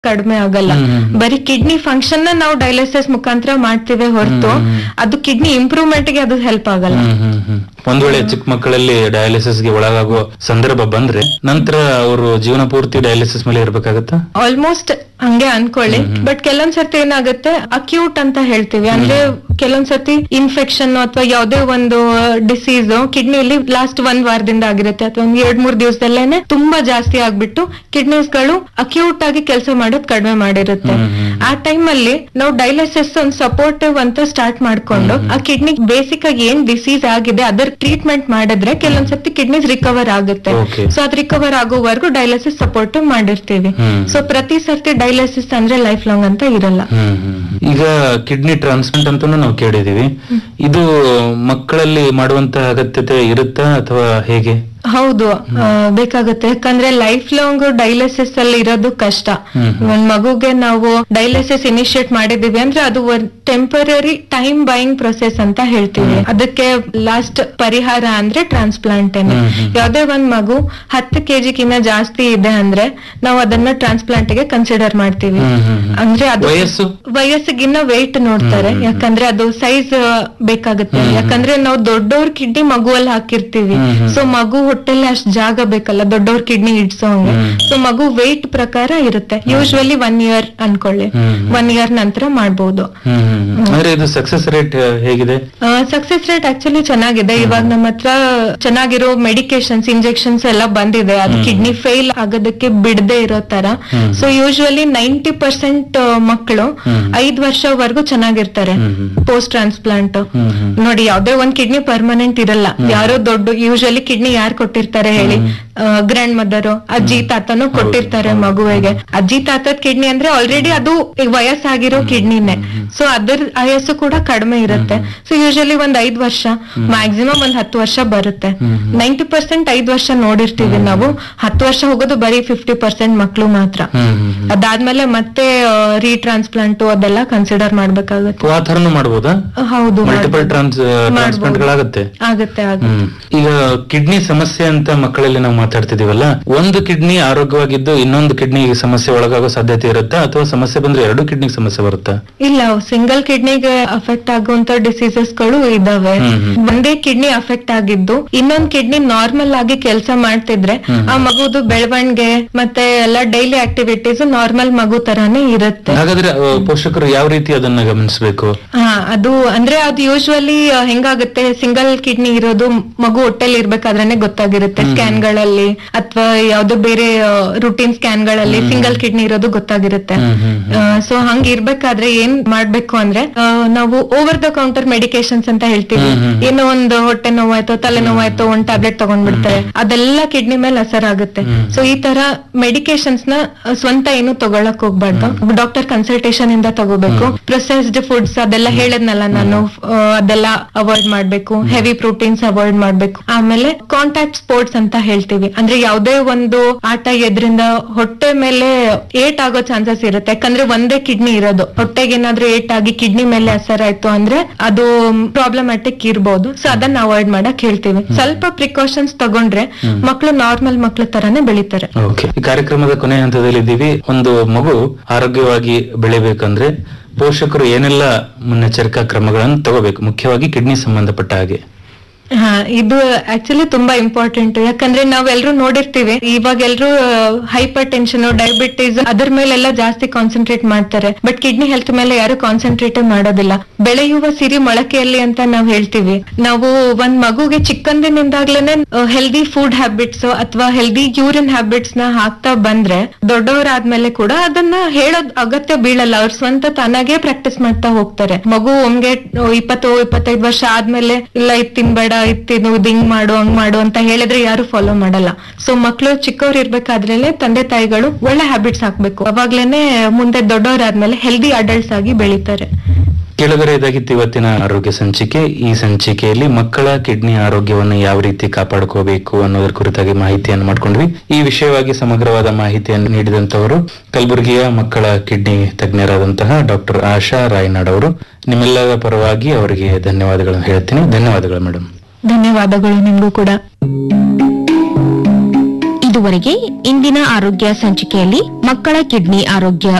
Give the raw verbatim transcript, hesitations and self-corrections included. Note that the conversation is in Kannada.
ಕಡಿಮೆ ಆಗಲ್ಲ. ಬರೀ ಕಿಡ್ನಿ ಫಂಕ್ಷನ್ ನ ನಾವು ಡಯಾಲಿಸಿಸ್ ಮುಖಾಂತರ ಮಾಡ್ತೀವಿ ಹೊರತು ಅದು ಕಿಡ್ನಿ ಇಂಪ್ರೂವ್ಮೆಂಟ್ ಗೆ ಅದು ಹೆಲ್ಪ್ ಆಗಲ್ಲ. ಒಂದ್ ವೇಳೆ ಚಿಕ್ಕ ಮಕ್ಕಳಲ್ಲಿ ಡಯಾಲಿಸಿಸ್ ಗೆ ಒಳಗಾಗುವ ಸಂದರ್ಭ ಬಂದ್ರೆ ನಂತರ ಅವರು ಜೀವನ ಪೂರ್ತಿ ಡಯಾಲಿಸಿಸ್ ಮೇಲೆ ಇರ್ಬೇಕಾಗತ್ತಾ? ಆಲ್ಮೋಸ್ಟ್ ಹಂಗೆ ಅನ್ಕೊಳ್ಳಿ. ಬಟ್ ಕೆಲವೊಂದ್ ಸರ್ತಿ ಏನಾಗುತ್ತೆ ಅಕ್ಯೂಟ್ ಅಂತ ಹೇಳ್ತೀವಿ, ಅಂದ್ರೆ ಕೆಲವೊಂದ್ ಸರ್ತಿ ಇನ್ಫೆಕ್ಷನ್ ಅಥವಾ ಯಾವ್ದೇ ಒಂದು ಡಿಸೀಸ್ ಕಿಡ್ನಿಯಲ್ಲಿ ಲಾಸ್ಟ್ ಒಂದ್ ವಾರದಿಂದ ಆಗಿರುತ್ತೆ ಅಥವಾ ಒಂದ್ ಎರಡ್ ಮೂರ್ ದಿವಸದಲ್ಲೇನೆ ತುಂಬಾ ಜಾಸ್ತಿ ಆಗ್ಬಿಟ್ಟು ಕಿಡ್ನೀಸ್ ಗಳು ಅಕ್ಯೂಟ್ ಆಗಿ ಕೆಲಸ ಮಾಡೋದ್ ಕಡಿಮೆ ಮಾಡಿರುತ್ತೆ. ಆ ಟೈಮ್ ಅಲ್ಲಿ ನಾವು ಡಯಾಲಿಸಿಸ್ ಒಂದು ಸಪೋರ್ಟಿವ್ ಅಂತ ಸ್ಟಾರ್ಟ್ ಮಾಡ್ಕೊಂಡು ಆ ಕಿಡ್ನಿ ಬೇಸಿಕ್ ಆಗಿ ಏನ್ ಡಿಸೀಸ್ ಆಗಿದೆ ಅದರ ಟ್ರೀಟ್ಮೆಂಟ್ ಮಾಡಿದ್ರೆ ಕೆಲವೊಂದ್ಸತಿ ಕಿಡ್ನೀಸ್ ರಿಕವರ್ ಆಗುತ್ತೆ. ಸೊ ಅದ್ ರಿಕವರ್ ಆಗೋವರೆಗೂ ಡಯಾಲಿಸಿಸ್ ಸಪೋರ್ಟಿವ್ ಮಾಡಿರ್ತೀವಿ. ಸೊ ಪ್ರತಿ ಸರ್ತಿ ಡಯಾಲಿಸಿಸ್ ಅಂದ್ರೆ ಲೈಫ್ ಲಾಂಗ್ ಅಂತ ಇರಲ್ಲ. ಈಗ ಕಿಡ್ನಿ ಟ್ರಾನ್ಸ್ಪ್ಲಾಂಟ್ ಅಂತಾನು ನಾವು ಕೇಳಿದೀವಿ, ಇದು ಮಕ್ಕಳಲ್ಲಿ ಮಾಡುವಂತ ಅಗತ್ಯತೆ ಇರುತ್ತಾ ಅಥವಾ ಹೇಗೆ? ಹೌದು, ಬೇಕಾಗುತ್ತೆ. ಯಾಕಂದ್ರೆ ಲೈಫ್ ಲಾಂಗ್ ಡಯಾಲಿಸಿಸ್ ಅಲ್ಲಿ ಇರೋದು ಕಷ್ಟ. ಒಂದ್ ಮಗುಗೆ ನಾವು ಡಯಾಲಿಸಿಸ್ ಇನಿಶಿಯೇಟ್ ಮಾಡಿದೀವಿ ಅಂದ್ರೆ ಅದು ಒಂದ್ ಟೆಂಪರರಿ ಟೈಮ್ ಬೈಯಿಂಗ್ ಪ್ರೊಸೆಸ್ ಅಂತ ಹೇಳ್ತೀವಿ. ಅದಕ್ಕೆ ಲಾಸ್ಟ್ ಪರಿಹಾರ ಅಂದ್ರೆ ಟ್ರಾನ್ಸ್ಪ್ಲಾಂಟ್. ಯಾವ್ದೇ ಒಂದ್ ಮಗು ಹತ್ತು ಕೆಜಿಗಿನ್ನ ಜಾಸ್ತಿ ಇದೆ ಅಂದ್ರೆ ನಾವು ಅದನ್ನ ಟ್ರಾನ್ಸ್ಪ್ಲಾಂಟ್ ಗೆ ಕನ್ಸಿಡರ್ ಮಾಡ್ತೀವಿ. ಅಂದ್ರೆ ಅದು ವಯಸ್ಸಿಗಿನ್ನ ವೆಯ್ಟ್ ನೋಡ್ತಾರೆ, ಯಾಕಂದ್ರೆ ಅದು ಸೈಜ್ ಬೇಕಾಗುತ್ತೆ. ಯಾಕಂದ್ರೆ ನಾವು ದೊಡ್ಡವ್ರ ಕಿಡ್ನಿ ಮಗುವಲ್ಲಿ ಹಾಕಿರ್ತೀವಿ, ಸೊ ಮಗು ಹೊಟ್ಟೆಲ್ಲಿ ಅಷ್ಟು ಜಾಗ ಬೇಕಲ್ಲ ದೊಡ್ಡವ್ರ ಕಿಡ್ನಿ ಇಡ್ಸೋಂಗೆ. ಸೊ ಮಗು ವೆಯ್ಟ್ ಪ್ರಕಾರ ಇರುತ್ತೆ. ಯೂಶುವಲಿ ಒನ್ ಇಯರ್ ಅನ್ಕೊಳ್ಳಿ, ಒನ್ ಇಯರ್ ನಂತರ ಮಾಡಬಹುದು. ಇದು ಸಕ್ಸಸ್ ರೇಟ್ ಹೇಗಿದೆ? ಸಕ್ಸಸ್ ರೇಟ್ ಆಕ್ಚುಲಿ ಚೆನ್ನಾಗಿದೆ. ಇವಾಗ ನಮ್ಮ ಹತ್ರ ಚೆನ್ನಾಗಿರೋ ಮೆಡಿಕೇಶನ್ಸ್, ಇಂಜೆಕ್ಷನ್ಸ್ ಎಲ್ಲ ಬಂದಿದೆ, ಅದು ಕಿಡ್ನಿ ಫೇಲ್ ಆಗೋದಕ್ಕೆ ಬಿಡದೆ ಇರೋ ತರ. ಸೊ ಯೂಶುವಲಿ ನೈಂಟಿ ಪರ್ಸೆಂಟ್ ಮಕ್ಕಳು ಐದ್ ವರ್ಷವರೆಗೂ ಚೆನ್ನಾಗಿರ್ತಾರೆ ಪೋಸ್ಟ್ ಟ್ರಾನ್ಸ್ಪ್ಲಾಂಟ್. ನೋಡಿ, ಯಾವ್ದೇ ಒಂದ್ ಕಿಡ್ನಿ ಪರ್ಮನೆಂಟ್ ಇರಲ್ಲ. ಯಾರೋ ದೊಡ್ಡ ಯೂಶುವಲಿ ಕಿಡ್ನಿ ಯಾರು ಕೊಟ್ಟಿರ್ತಾರೆ ಹೇಳಿ? ಗ್ರ್ಯಾಂಡ್ ಮದರ್, ಅಜ್ಜಿ ತಾತನು ಕೊಟ್ಟಿರ್ತಾರೆ ಮಗುವಿಗೆ. ಅಜ್ಜಿ ತಾತದ ಕಿಡ್ನಿ ಅಂದ್ರೆ ಆಲ್ರೆಡಿ ಅದು ವಯಸ್ಸಾಗಿರೋ ಕಿಡ್ನಿನೇ, ಸೊ ಅದ್ರ ವಯಸ್ಸು ಕೂಡ ಕಡಿಮೆ ಇರುತ್ತೆ. ಸೊ ಯೂಶಲಿ ಒಂದ್ ಐದ್ ವರ್ಷ, ಮ್ಯಾಕ್ಸಿಮಮ್ ಒಂದ್ ಹತ್ತು ವರ್ಷ ಬರುತ್ತೆ. ನೈಂಟಿ ಪರ್ಸೆಂಟ್ ಐದ್ ವರ್ಷ ನೋಡಿರ್ತೀವಿ ನಾವು. ಹತ್ತು ವರ್ಷ ಹೋಗೋದು ಬರೀ ಫಿಫ್ಟಿ ಪರ್ಸೆಂಟ್ ಮಕ್ಳು ಮಾತ್ರ. ಅದಾದ್ಮೇಲೆ ಮತ್ತೆ ರೀಟ್ರಾನ್ಸ್ಪ್ಲಾಂಟ್ ಅದೆಲ್ಲ ಕನ್ಸಿಡರ್ ಮಾಡ್ಬೇಕಾಗುತ್ತೆ. ಮಾಡಬಹುದಾ? ಹೌದು, ಮಲ್ಟಿಪಲ್ ಟ್ರಾನ್ಸ್ಪ್ಲಾಂಟ್ ಗಳಾಗುತ್ತೆ. ಆಗುತ್ತೆ ಆಗುತ್ತೆ. ಈಗ ಕಿಡ್ನಿ ಸಮಸ್ಯೆ ಅಂತ ಮಕ್ಕಳಲ್ಲಿ ನಾವು ಮಾತಾಡ್ತಿದೀವಲ್ಲ, ಒಂದು ಕಿಡ್ನಿ ಆರೋಗ್ಯವಾಗಿದ್ದು ಇನ್ನೊಂದು ಕಿಡ್ನಿ ಸಮಸ್ಯೆ ಒಳಗಾಗೋ ಸಾಧ್ಯತೆ ಇರುತ್ತಾ ಅಥವಾ ಸಮಸ್ಯೆ ಬಂದ್ರೆ ಎರಡು ಕಿಡ್ನಿ ಸಮಸ್ಯೆ ಬರುತ್ತಾ? ಇಲ್ಲ, ಸಿಂಗಲ್ ಕಿಡ್ನಿಗೆ ಅಫೆಕ್ಟ್ ಆಗುವಂತ ಡಿಸೀಸಸ್ ಗಳು ಇದಾವೆ. ಒಂದೇ ಕಿಡ್ನಿ ಅಫೆಕ್ಟ್ ಆಗಿದ್ದು ಇನ್ನೊಂದ್ ಕಿಡ್ನಿ ನಾರ್ಮಲ್ ಆಗಿ ಕೆಲಸ ಮಾಡ್ತಿದ್ರೆ ಆ ಮಗುದು ಬೆಳವಣಿಗೆ ಮತ್ತೆ ಎಲ್ಲ ಡೈಲಿ ಆಕ್ಟಿವಿಟೀಸ್ ನಾರ್ಮಲ್ ಮಗು ತರಾನೇ ಇರುತ್ತೆ. ಹಾಗಾದ್ರೆ ಪೋಷಕರು ಯಾವ ರೀತಿ ಅದನ್ನ ಗಮನಿಸಬೇಕು? ಹಾ, ಅದು ಅಂದ್ರೆ ಅದು ಯೂಶುವಲಿ ಹೆಂಗಾಗುತ್ತೆ, ಸಿಂಗಲ್ ಕಿಡ್ನಿ ಇರೋದು ಮಗು ಹೊಟ್ಟೆಲಿ ಇರ್ಬೇಕಾದ್ರೇನೆ ಗೊತ್ತಾಗಿರುತ್ತೆ ಸ್ಕ್ಯಾನ್ ಗಳಲ್ಲಿ ಅಥವಾ ಯಾವ್ದೋ ಬೇರೆ ರುಟೀನ್ ಸ್ಕ್ಯಾನ್ ಗಳಲ್ಲಿ ಸಿಂಗಲ್ ಕಿಡ್ನಿ ಇರೋದು ಗೊತ್ತಾಗಿರುತ್ತೆ. ಸೊ ಹಂಗ ಇರ್ಬೇಕಾದ್ರೆ ಏನ್ ಮಾಡ್ಬೇಕು ಅಂದ್ರೆ ನಾವು ಓವರ್ ದ ಕೌಂಟರ್ ಮೆಡಿಕೇಶನ್ಸ್ ಅಂತ ಹೇಳ್ತೀವಿ. ಏನೋ ಒಂದು ಹೊಟ್ಟೆ ನೋವಾಯ್ತೋ ತಲೆ ನೋವಾಯ್ತೋ ಒಂದ್ ಟ್ಯಾಬ್ಲೆಟ್ ತಗೊಂಡ್ಬಿಡ್ತಾರೆ, ಅದೆಲ್ಲ ಕಿಡ್ನಿ ಮೇಲೆ ಅಸರ್ ಆಗುತ್ತೆ. ಸೊ ಈ ತರ ಮೆಡಿಕೇಶನ್ಸ್ ನ ಸ್ವಂತ ಏನು ತಗೊಳಕ್ ಹೋಗ್ಬಾರ್ದು, ಡಾಕ್ಟರ್ ಕನ್ಸಲ್ಟೇಷನ್ ಇಂದ ತಗೋಬೇಕು. ಪ್ರೊಸೆಸ್ಡ್ ಫುಡ್ಸ್ ಅದೆಲ್ಲ ಹೇಳದ್ನಲ್ಲ ನಾನು, ಅದೆಲ್ಲ ಅವಾಯ್ಡ್ ಮಾಡ್ಬೇಕು. ಹೆವಿ ಪ್ರೋಟೀನ್ಸ್ ಅವಾಯ್ಡ್ ಮಾಡ್ಬೇಕು. ಆಮೇಲೆ ಕಾಂಟ್ಯಾಕ್ಟ್ ಸ್ಪೋರ್ಟ್ಸ್ ಅಂತ ಹೇಳ್ತೀವಿ, ಅಂದ್ರೆ ಯಾವ್ದೇ ಒಂದು ಆಟ ಎದ್ರಿಂದ ಹೊಟ್ಟೆ ಮೇಲೆ ಏಟ್ ಆಗೋ ಚಾನ್ಸಸ್ ಇರುತ್ತೆ. ಯಾಕಂದ್ರೆ ಒಂದೇ ಕಿಡ್ನಿ ಇರೋದು, ಹೊಟ್ಟೆಗೆ ಏನಾದ್ರೂ ಏಟ್ ಆಗಿ ಕಿಡ್ನಿ ಮೇಲೆ ಅಸರ್ ಆಯ್ತು ಅಂದ್ರೆ ಅದು ಪ್ರಾಬ್ಲಮ್ಯಾಟಿಕ್ ಇರ್ಬೋದು. ಸೊ ಅದನ್ನ ಅವಾಯ್ಡ್ ಮಾಡಕ್ ಹೇಳ್ತೀವಿ. ಸ್ವಲ್ಪ ಪ್ರಿಕಾಷನ್ಸ್ ತಗೊಂಡ್ರೆ ಮಕ್ಕಳು ನಾರ್ಮಲ್ ಮಕ್ಳ ತರಾನೇ ಬೆಳಿತಾರೆ. ಈ ಕಾರ್ಯಕ್ರಮದ ಕೊನೆ ಹಂತದಲ್ಲಿ ಇದ್ದೀವಿ. ಒಂದು ಮಗು ಆರೋಗ್ಯವಾಗಿ ಬೆಳಿಬೇಕಂದ್ರೆ ಪೋಷಕರು ಏನೆಲ್ಲ ಮುನ್ನೆಚ್ಚರಿಕಾ ಕ್ರಮಗಳನ್ನು ತಗೋಬೇಕು, ಮುಖ್ಯವಾಗಿ ಕಿಡ್ನಿ ಸಂಬಂಧಪಟ್ಟ ಹಾಗೆ? ಹಾ, ಇದು ಆಕ್ಚುಲಿ ತುಂಬಾ ಇಂಪಾರ್ಟೆಂಟ್. ಯಾಕಂದ್ರೆ ನಾವೆಲ್ಲರೂ ನೋಡಿರ್ತೀವಿ, ಇವಾಗ ಎಲ್ರು ಹೈಪರ್ ಟೆನ್ಷನ್, ಡಯಾಬಿಟೀಸ್ ಅದ್ರ ಮೇಲೆಲ್ಲ ಜಾಸ್ತಿ ಕಾನ್ಸಂಟ್ರೇಟ್ ಮಾಡ್ತಾರೆ. ಬಟ್ ಕಿಡ್ನಿ ಹೆಲ್ತ್ ಮೇಲೆ ಯಾರು ಕಾನ್ಸಂಟ್ರೇಟ್ ಮಾಡೋದಿಲ್ಲ. ಬೆಳೆಯುವ ಸಿರಿ ಮೊಳಕೆಯಲ್ಲಿ ಅಂತ ನಾವ್ ಹೇಳ್ತೀವಿ. ನಾವು ಒಂದ್ ಮಗುಗೆ ಚಿಕ್ಕಂದಿನಿಂದಾಗ್ಲೇನೆ ಹೆಲ್ದಿ ಫುಡ್ ಹ್ಯಾಬಿಟ್ಸ್ ಅಥವಾ ಹೆಲ್ದಿ ಯೂರಿನ್ ಹ್ಯಾಬಿಟ್ಸ್ ನ ಹಾಕ್ತಾ ಬಂದ್ರೆ ದೊಡ್ಡವರಾದ್ಮೇಲೆ ಕೂಡ ಅದನ್ನ ಹೇಳೋದ್ ಅಗತ್ಯ ಬೀಳಲ್ಲ. ಅವ್ರ ಸ್ವಂತ ತಾನಾಗೆ ಪ್ರಾಕ್ಟೀಸ್ ಮಾಡ್ತಾ ಹೋಗ್ತಾರೆ. ಮಗು ಒಮ್ಗೆ ಇಪ್ಪತ್ತು ಇಪ್ಪತ್ತೈದು ವರ್ಷ ಆದ್ಮೇಲೆ ಇಲ್ಲ ಇದ್ ತಿನ್ಬೇಡ, ಇತ್ತಿದು ಹಿಂಗ್ ಮಾಡು ಹಂಗ್ ಮಾಡು ಅಂತ ಹೇಳಿದ್ರೆ ಯಾರು ಫಾಲೋ ಮಾಡಲ್ಲ. ಸೊ ಮಕ್ಳು ಚಿಕ್ಕವ್ರು ಇರ್ಬೇಕಾದ್ರೇನೆ ತಂದೆ ತಾಯಿಗಳು ಒಳ್ಳೆ ಹ್ಯಾಬಿಟ್ಸ್ ಹಾಕ್ಬೇಕು. ಅವಾಗ್ಲೇನೆ ಮುಂದೆ ದೊಡ್ಡವರಾದ್ಮೇಲೆ ಹೆಲ್ದಿ ಅಡಲ್ಟ್ಸ್ ಆಗಿ ಬೆಳಿತಾರೆ. ಕೆಳಗಡೆ ಇದಾಗಿತ್ತು ಇವತ್ತಿನ ಆರೋಗ್ಯ ಸಂಚಿಕೆ. ಈ ಸಂಚಿಕೆಯಲ್ಲಿ ಮಕ್ಕಳ ಕಿಡ್ನಿ ಆರೋಗ್ಯವನ್ನು ಯಾವ ರೀತಿ ಕಾಪಾಡ್ಕೋಬೇಕು ಅನ್ನೋದ್ರ ಕುರಿತಾಗಿ ಮಾಹಿತಿಯನ್ನು ಮಾಡ್ಕೊಂಡ್ವಿ. ಈ ವಿಷಯವಾಗಿ ಸಮಗ್ರವಾದ ಮಾಹಿತಿಯನ್ನು ನೀಡಿದಂತವರು ಕಲಬುರಗಿಯ ಮಕ್ಕಳ ಕಿಡ್ನಿ ತಜ್ಞರಾದಂತಹ ಡಾಕ್ಟರ್ ಆಶಾ ರಾಯ್ನಾಡ್ ಅವರು. ನಿಮ್ಮೆಲ್ಲರ ಪರವಾಗಿ ಅವರಿಗೆ ಧನ್ಯವಾದಗಳನ್ನು ಹೇಳ್ತೀನಿ. ಧನ್ಯವಾದಗಳು ಮೇಡಮ್. ಧನ್ಯವಾದಗಳು ನಿಮ್ಗೂ ಕೂಡ. ಇದು ಇದುವರೆಗೆ ಇಂದಿನ ಆರೋಗ್ಯ ಸಂಚಿಕೆಯಲ್ಲಿ ಮಕ್ಕಳ ಕಿಡ್ನಿ ಆರೋಗ್ಯ